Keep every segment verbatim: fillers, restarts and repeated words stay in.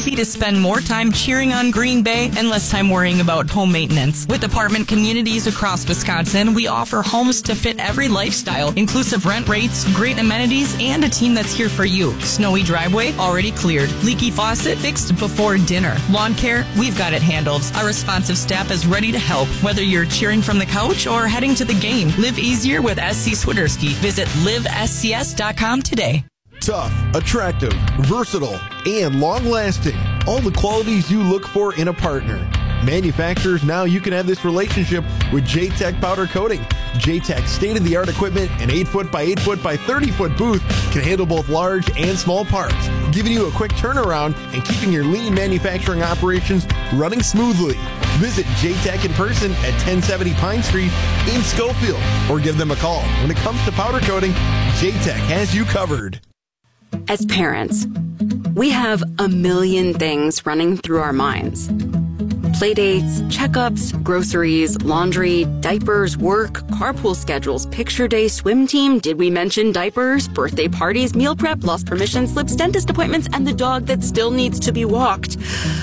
be to spend more time cheering on Green Bay and less time worrying about home maintenance. With apartment communities across Wisconsin, we offer homes to fit every lifestyle, inclusive rent rates, great amenities, and a team that's here for you. Snowy driveway already cleared. Leaky faucet fixed before dinner. Lawn care, we've got it handled. Our responsive staff is ready to help, whether you're cheering from the couch or heading to the game. Live easier with S C Swiderski. Visit live S C S dot com today. Tough, attractive, versatile, and long-lasting. All the qualities you look for in a partner. Manufacturers, now you can have this relationship with J-Tech Powder Coating. J-Tech's state-of-the-art equipment and eight foot by eight foot by thirty foot booth can handle both large and small parts, giving you a quick turnaround and keeping your lean manufacturing operations running smoothly. Visit J-Tech in person at ten seventy Pine Street in Schofield, or give them a call. When it comes to powder coating, J-Tech has you covered. As parents, we have a million things running through our minds. Playdates, checkups, groceries, laundry, diapers, work, carpool schedules, picture day, swim team, did we mention diapers, birthday parties, meal prep, lost permission slips, dentist appointments, and the dog that still needs to be walked.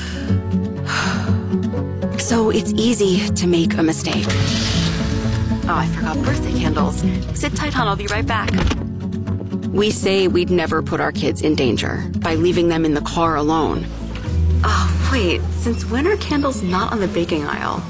So it's easy to make a mistake. Oh, I forgot birthday candles. Sit tight, hon, I'll be right back. We say we'd never put our kids in danger by leaving them in the car alone. Oh, wait, since when are candles not on the baking aisle?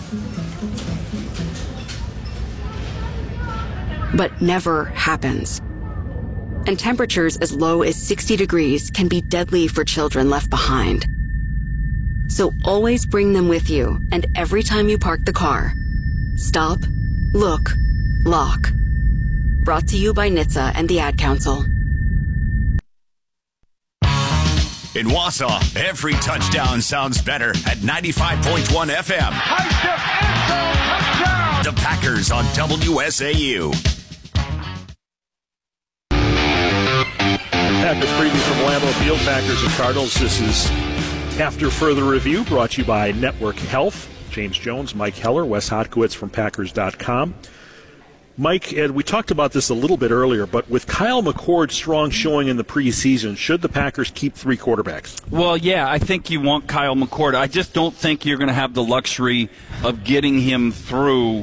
But never happens. And temperatures as low as sixty degrees can be deadly for children left behind. So always bring them with you, and every time you park the car, stop, look, lock. Brought to you by N H T S A and the Ad Council. In Wausau, every touchdown sounds better at ninety-five point one F M. The Packers on W S A U. Packers preview from Lambeau Field, Packers and Cardinals. This is After Further Review, brought to you by Network Health. James Jones, Mike Heller, Wes Hodkiewicz from Packers dot com. Mike, and we talked about this a little bit earlier, but with Kyle McCord's strong showing in the preseason, should the Packers keep three quarterbacks? Well, yeah, I think you want Kyle McCord. I just don't think you're going to have the luxury of getting him through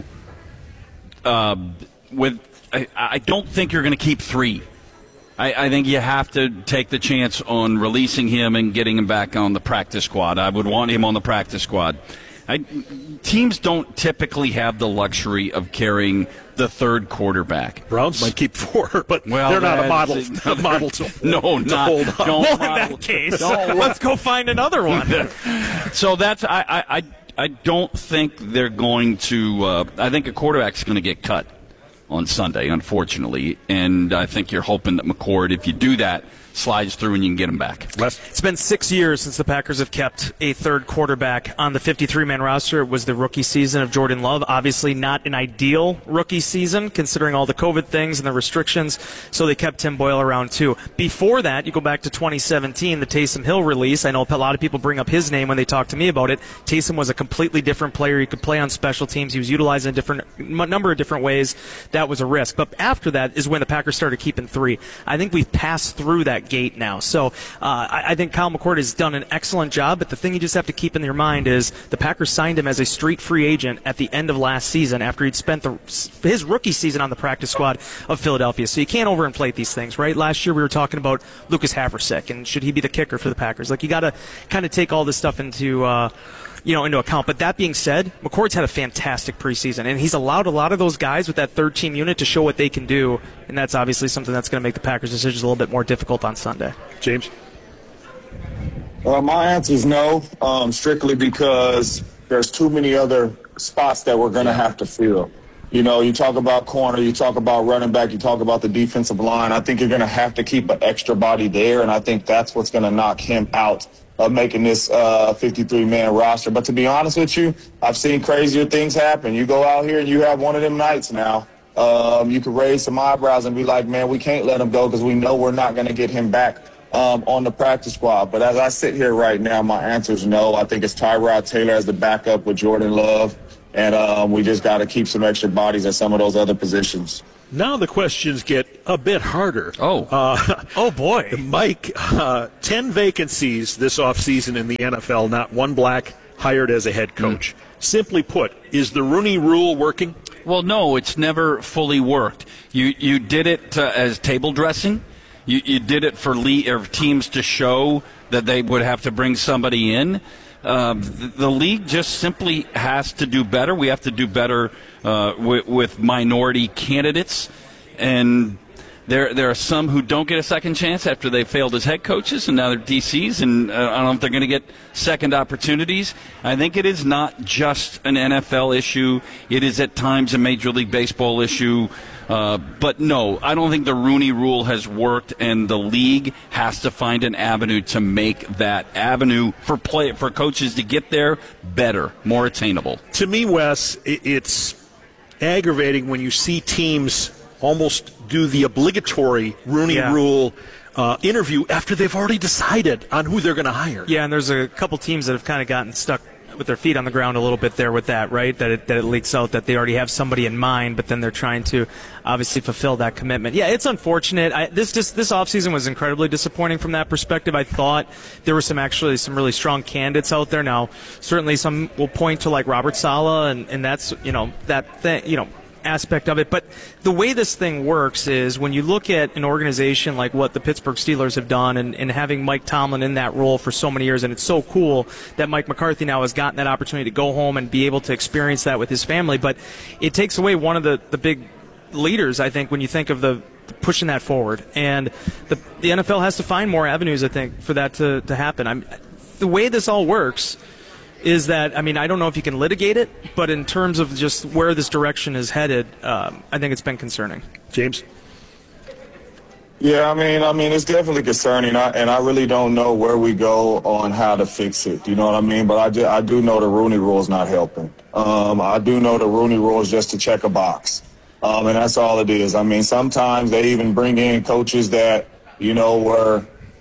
uh, with I, I don't think you're going to keep three. I, I think you have to take the chance on releasing him and getting him back on the practice squad. I would want him on the practice squad. I, teams don't typically have the luxury of carrying the third quarterback. Browns might keep four, but well, they're not a model. A model to, no, to not. Hold on. Don't well, model, in that case, don't, let's go find another one. So that's I, I, I, I don't think they're going to. Uh, I think a quarterback's going to get cut on Sunday, unfortunately, and I think you're hoping that McCord, if you do that, slides through and you can get him back. It's been six years since the Packers have kept a third quarterback on the fifty-three man roster. It was the rookie season of Jordan Love. Obviously not an ideal rookie season considering all the COVID things and the restrictions, so they kept Tim Boyle around too. Before that, you go back to twenty seventeen, the Taysom Hill release. I know a lot of people bring up his name when they talk to me about it. Taysom was a completely different player. He could play on special teams. He was utilized in a different number of different ways. That was a risk. But after that is when the Packers started keeping three. I think we've passed through that gate now. So uh, I, I think Kyle McCord has done an excellent job, but the thing you just have to keep in your mind is the Packers signed him as a street free agent at the end of last season after he'd spent the, his rookie season on the practice squad of Philadelphia. So you can't overinflate these things, right? Last year we were talking about Lucas Haversick, and should he be the kicker for the Packers? Like, you got to kind of take all this stuff into uh, you know, into account. But that being said, McCord's had a fantastic preseason, and he's allowed a lot of those guys with that third-team unit to show what they can do, and that's obviously something that's going to make the Packers' decisions a little bit more difficult on Sunday. James? Uh, my answer is no, um, strictly because there's too many other spots that we're going to have to fill. You know, you talk about corner, you talk about running back, you talk about the defensive line. I think you're going to have to keep an extra body there, and I think that's what's going to knock him out of making this uh, fifty-three man roster. But to be honest with you, I've seen crazier things happen. You go out here and you have one of them nights now. Um, you can raise some eyebrows and be like, man, we can't let him go because we know we're not going to get him back um, on the practice squad. But as I sit here right now, my answer is no. I think it's Tyrod Taylor as the backup with Jordan Love. and um, we just got to keep some extra bodies at some of those other positions. Now the questions get a bit harder. Oh. Uh, oh, boy. Mike, uh, ten vacancies this offseason in the N F L, not one black hired as a head coach. Mm. Simply put, is the Rooney Rule working? Well, no, it's never fully worked. You you did it uh, as table dressing. You you did it for le- or teams to show that they would have to bring somebody in. Uh, the, the league just simply has to do better. We have to do better uh, with, with minority candidates, and there there are some who don't get a second chance after they failed as head coaches, and now they're D Cs, and uh, I don't know if they're going to get second opportunities. I think it is not just an N F L issue. It is at times a Major League Baseball issue. Uh, but no, I don't think the Rooney Rule has worked, and the league has to find an avenue to make that avenue for play for coaches to get there better, more attainable. To me, Wes, it's aggravating when you see teams almost do the obligatory Rooney yeah. Rule uh, interview after they've already decided on who they're going to hire. Yeah, and there's a couple teams that have kind of gotten stuck with their feet on the ground a little bit there with that, right? That it, that it leaks out that they already have somebody in mind, but then they're trying to obviously fulfill that commitment. Yeah, it's unfortunate. I, this this this offseason was incredibly disappointing from that perspective. I thought there were some actually some really strong candidates out there. Now, certainly some will point to like Robert Saleh, and, and that's, you know, that thing, you know, aspect of it. But the way this thing works is when you look at an organization like what the Pittsburgh Steelers have done, and, and having Mike Tomlin in that role for so many years, and it's so cool that Mike McCarthy now has gotten that opportunity to go home and be able to experience that with his family. But it takes away one of the, the big leaders, I think, when you think of the pushing that forward. And the, the N F L has to find more avenues, I think, for that to, to happen. I'm, the way this all works is that, I mean, I don't know if you can litigate it, but in terms of just where this direction is headed, um, I think it's been concerning. James? Yeah, I mean, I mean, it's definitely concerning, I, and I really don't know where we go on how to fix it. You know what I mean? But I do, I do know the Rooney Rule is not helping. Um, I do know the Rooney Rule is just to check a box, um, and that's all it is. I mean, sometimes they even bring in coaches that, you know, were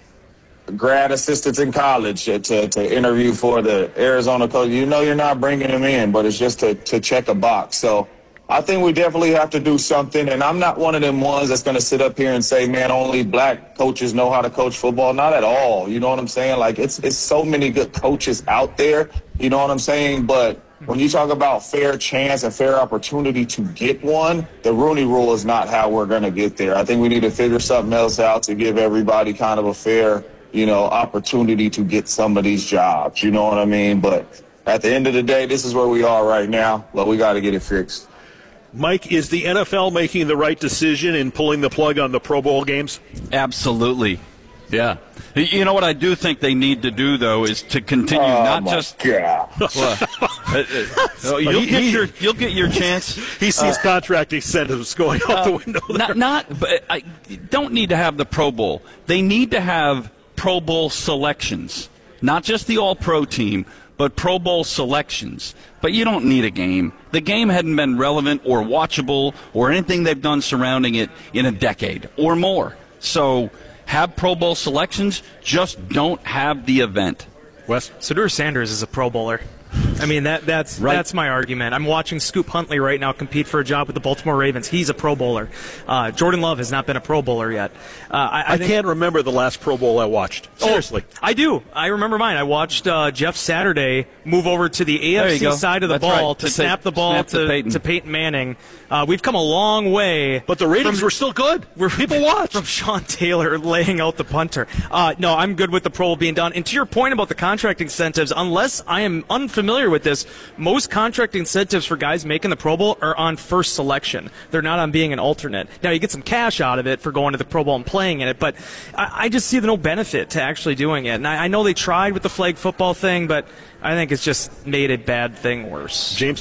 grad assistants in college to, to interview for the Arizona coach. You know, you're not bringing them in, but it's just to, to check a box. So I think we definitely have to do something. And I'm not one of them ones that's going to sit up here and say, man, only black coaches know how to coach football. Not at all. You know what I'm saying? Like, it's, it's so many good coaches out there. You know what I'm saying? But when you talk about fair chance and fair opportunity to get one, the Rooney Rule is not how we're going to get there. I think we need to figure something else out to give everybody kind of a fair, you know, opportunity to get some of these jobs. You know what I mean? But at the end of the day, this is where we are right now. But we got to get it fixed. Mike, is the N F L making the right decision in pulling the plug on the Pro Bowl games? Absolutely. Yeah. You know what I do think they need to do, though, is to continue oh not my just. God. Well, uh, uh, you'll, get your, you'll get your chance. He sees uh, contract incentives going out uh, the window there. Not, not, but I don't need to have the Pro Bowl. They need to have Pro Bowl selections, not just the All-Pro team, but Pro Bowl selections. But you don't need a game. The game hadn't been relevant or watchable or anything they've done surrounding it in a decade or more. So have Pro Bowl selections, just don't have the event. Wes? Sadur Sanders is a Pro Bowler. I mean, that that's right. That's my argument. I'm watching Scoop Huntley right now compete for a job with the Baltimore Ravens. He's a Pro Bowler. Uh, Jordan Love has not been a Pro Bowler yet. Uh, I, I, I think, can't remember the last Pro Bowl I watched. Seriously. Oh, I do. I remember mine. I watched uh, Jeff Saturday move over to the A F C side of the that's ball right. to, to snap the ball snap to, to, Peyton. to Peyton Manning. Uh, we've come a long way. But the ratings from, were still good. We're, People watched. From Sean Taylor laying out the punter. Uh, no, I'm good with the Pro Bowl being done. And to your point about the contract incentives, unless I am unfamiliar with this, most contract incentives for guys making the Pro Bowl are on first selection. They're not on being an alternate. Now, you get some cash out of it for going to the Pro Bowl and playing in it, but I, I just see no benefit to actually doing it. And I, I know they tried with the flag football thing, but I think it's just made a bad thing worse. James?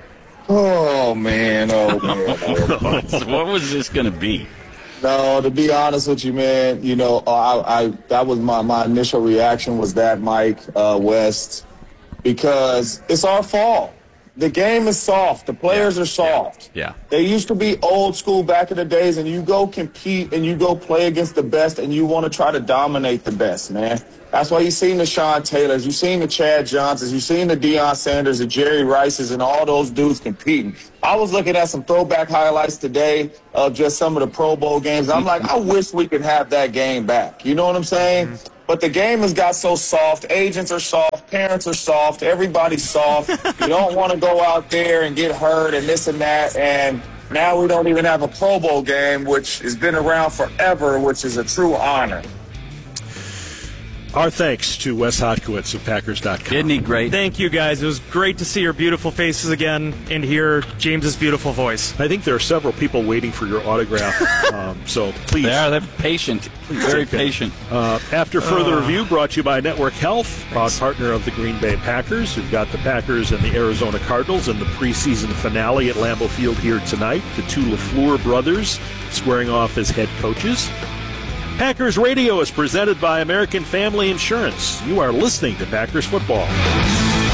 Oh, man. Oh, man. Oh, man. What was this going to be? No, to be honest with you, man, you know, I, I that was my, my initial reaction was that, Mike, uh, West, because it's our fault. the game is soft. The players yeah. are soft. Yeah. They used to be old school back in the days, and you go compete and you go play against the best, and you want to try to dominate the best, man. That's why you've seen the Sean Taylors, you've seen the Chad Johnsons, you've seen the Deion Sanders, the Jerry Rices, and all those dudes competing. I was looking at some throwback highlights today of just some of the Pro Bowl games. I'm like, I wish we could have that game back. You know what I'm saying? Mm-hmm. But the game has got so soft. Agents are soft. Parents are soft. Everybody's soft. You don't want to go out there and get hurt and this and that. And now we don't even have a Pro Bowl game, which has been around forever, which is a true honor. Our thanks to Wes Hodkiewicz of Packers dot com. Isn't he great? Thank you, guys. It was great to see your beautiful faces again and hear James's beautiful voice. I think there are several people waiting for your autograph, um, so please. They are. They're patient. Very patient. Uh, after further uh, review, brought to you by Network Health, proud partner of the Green Bay Packers. We've got the Packers and the Arizona Cardinals in the preseason finale at Lambeau Field here tonight. The two LaFleur brothers squaring off as head coaches. Packers Radio is presented by American Family Insurance. You are listening to Packers Football.